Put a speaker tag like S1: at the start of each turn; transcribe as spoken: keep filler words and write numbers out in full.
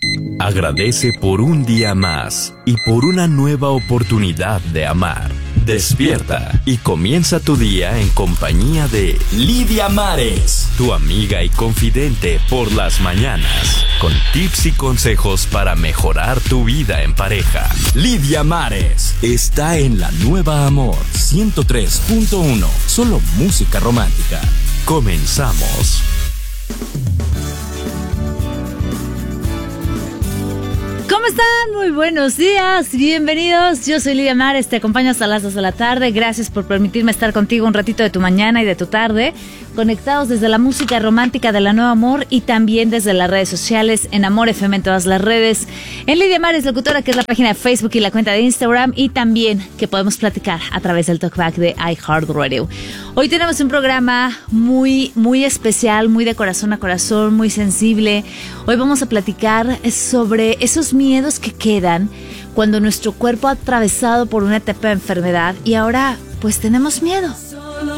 S1: Agradece por un día más y por una nueva oportunidad de amar. Despierta y comienza tu día en compañía de Lidia Mares, tu amiga y confidente por las mañanas, con tips y consejos para mejorar tu vida en pareja. Lidia Mares está en la Nueva Amor ciento tres punto uno, solo música romántica. Comenzamos.
S2: ¿Cómo están? Muy buenos días, bienvenidos. Yo soy Lidia Mares, te acompaño hasta las dos de la tarde. Gracias por permitirme estar contigo un ratito de tu mañana y de tu tarde, conectados desde la música romántica de la Nueva Amor y también desde las redes sociales, en Amor F M en todas las redes, en Lidia Mares Locutora, que es la página de Facebook y la cuenta de Instagram, y también que podemos platicar a través del talkback de iHeartRadio. Hoy tenemos un programa muy, muy especial, muy de corazón a corazón, muy sensible. Hoy vamos a platicar sobre esos miedos que quedan cuando nuestro cuerpo ha atravesado por una etapa de enfermedad y ahora pues tenemos miedo.